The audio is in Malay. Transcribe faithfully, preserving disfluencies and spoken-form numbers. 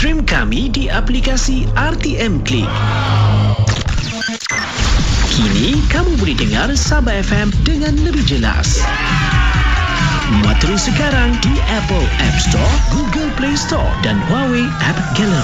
Stream kami di aplikasi R T M Click. Kini kamu boleh dengar Sabah F M dengan lebih jelas. Muat turun sekarang di Apple App Store, Google Play Store dan Huawei App Gallery.